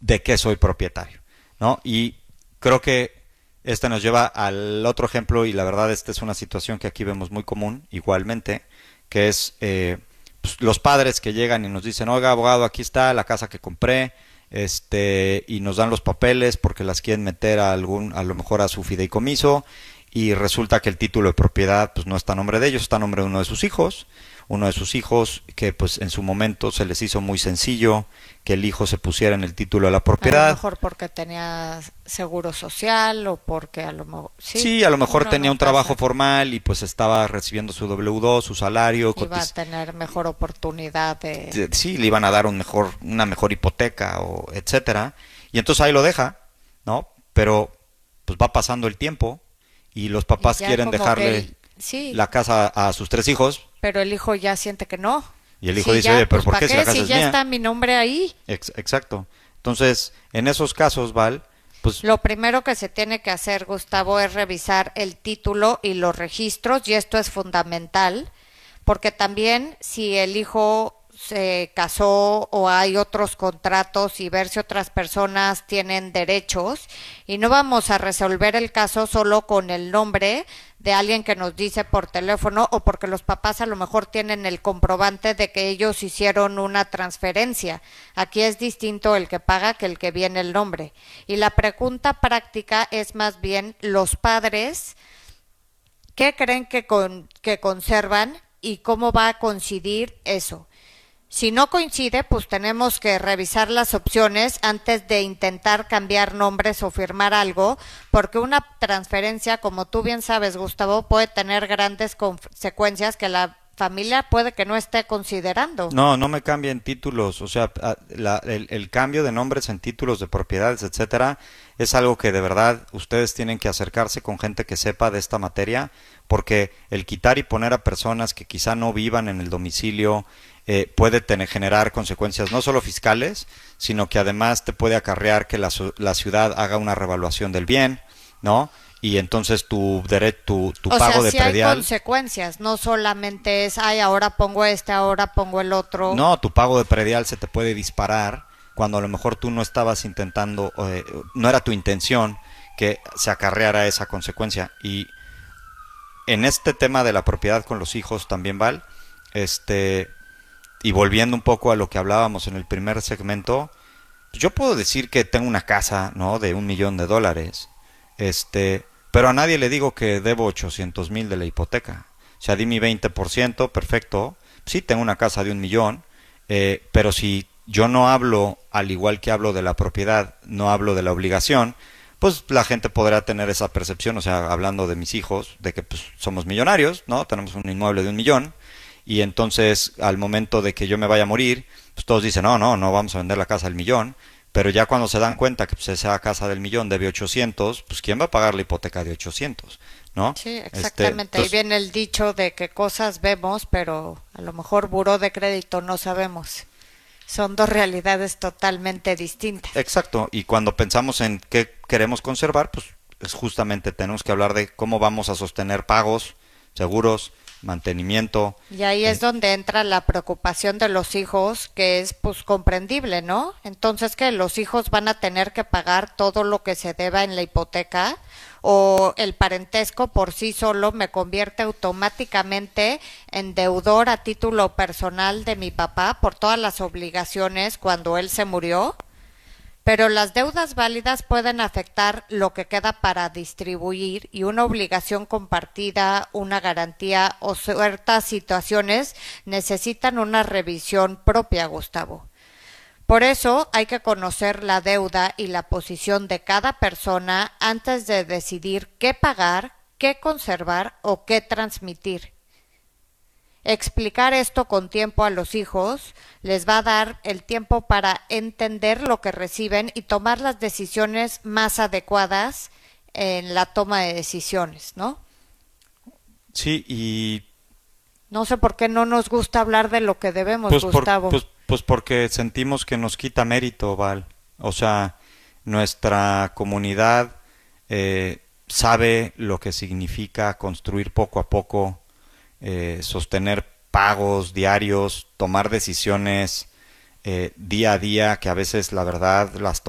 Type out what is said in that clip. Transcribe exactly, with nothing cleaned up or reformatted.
de qué soy propietario, ¿no? Y creo que este nos lleva al otro ejemplo, y la verdad esta es una situación que aquí vemos muy común igualmente, que es eh, pues, los padres que llegan y nos dicen, oiga abogado, aquí está la casa que compré, este y nos dan los papeles porque las quieren meter a algún, a lo mejor a su fideicomiso, y resulta que el título de propiedad pues no está a nombre de ellos, está a nombre de uno de sus hijos, uno de sus hijos que pues en su momento se les hizo muy sencillo que el hijo se pusiera en el título de la A lo propiedad. mejor porque tenía seguro social o porque a lo mejor, sí, Sí, a lo mejor uno tenía un nunca trabajo sabe. formal y pues estaba recibiendo su W dos, su salario, Iba a cotiz... tener mejor oportunidad de... sí, le iban a dar un mejor, una mejor hipoteca o etcétera, y entonces ahí lo deja, ¿no? Pero pues va pasando el tiempo y los Y papás ya quieren como que dejarle él, sí, la casa a sus tres hijos, pero el hijo ya siente que no. y el hijo Sí, dice, ya, oye, pero pues ¿por ¿para qué si la qué? casa Si es ya mía? está mi nombre ahí. Ex- exacto. Entonces, en esos casos, Val, pues Lo primero que se tiene que hacer, Gustavo, es revisar el título y los registros, y esto es fundamental, porque también si el hijo se casó o hay otros contratos y ver si otras personas tienen derechos, y no vamos a resolver el caso solo con el nombre de alguien que nos dice por teléfono o porque los papás a lo mejor tienen el comprobante de que ellos hicieron una transferencia. Aquí es distinto el que paga que el que viene el nombre. Y la pregunta práctica es más bien los padres, ¿qué creen que, con, que conservan y cómo va a coincidir eso? Si no coincide, pues tenemos que revisar las opciones antes de intentar cambiar nombres o firmar algo, porque una transferencia, como tú bien sabes, Gustavo, puede tener grandes consecuencias que la familia puede que no esté considerando. no, no me cambien títulos, o sea, a- la- el, el cambio de nombres en títulos de propiedades, etcétera, es algo que de verdad ustedes tienen que acercarse con gente que sepa de esta materia, porque el quitar y poner a personas que quizá no vivan en el domicilio eh, puede tener, generar consecuencias no solo fiscales, sino que además te puede acarrear que la, su- la ciudad haga una revaluación del bien, ¿no? Y entonces tu, dere- tu, tu O sea, pago de sí hay predial. consecuencias, no solamente es, ay, ahora pongo este, ahora pongo el otro. No, tu pago de predial se te puede disparar cuando a lo mejor tú no estabas intentando, eh, no era tu intención que se acarreara esa consecuencia. Y en este tema de la propiedad con los hijos también, Val, este, y volviendo un poco a lo que hablábamos en el primer segmento, yo puedo decir que tengo una casa, ¿no? De un millón de dólares, este, pero a nadie le digo que debo ochocientos mil de la hipoteca. O sea, di mi veinte por ciento, perfecto. Sí, tengo una casa de un millón, eh, pero si yo no hablo, al igual que hablo de la propiedad, no hablo de la obligación, pues la gente podrá tener esa percepción, o sea, hablando de mis hijos, de que pues, somos millonarios, ¿no? Tenemos un inmueble de un millón, y entonces al momento de que yo me vaya a morir, pues todos dicen, no, no, no vamos a vender la casa del millón, pero ya cuando se dan cuenta que pues, esa casa del millón debe ochocientos, pues ¿quién va a pagar la hipoteca de ochocientos? ¿No? Sí, Este, exactamente. Ahí entonces, viene el dicho de que cosas vemos, pero a lo mejor buró de crédito no sabemos. Son dos realidades totalmente distintas. exacto, y cuando pensamos en qué queremos conservar, pues es justamente tenemos que hablar de cómo vamos a sostener pagos, seguros, mantenimiento. Y ahí es eh, donde entra la preocupación de los hijos, que es pues comprendible, ¿no? Entonces que los hijos van a tener que pagar todo lo que se deba en la hipoteca, o el parentesco por sí solo me convierte automáticamente en deudor a título personal de mi papá por todas las obligaciones cuando él se murió. Pero las deudas válidas pueden afectar lo que queda para distribuir, y una obligación compartida, una garantía o ciertas situaciones necesitan una revisión propia, Gustavo. Por eso hay que conocer la deuda y la posición de cada persona antes de decidir qué pagar, qué conservar o qué transmitir. Explicar esto con tiempo a los hijos les va a dar el tiempo para entender lo que reciben y tomar las decisiones más adecuadas en la toma de decisiones, ¿no? sí, y No sé por qué no nos gusta hablar de lo que debemos, pues, por, Gustavo. pues, pues porque sentimos que nos quita mérito, Val. O sea, nuestra comunidad eh, sabe lo que significa construir poco a poco, eh, sostener pagos diarios, tomar decisiones eh, día a día, que a veces la verdad las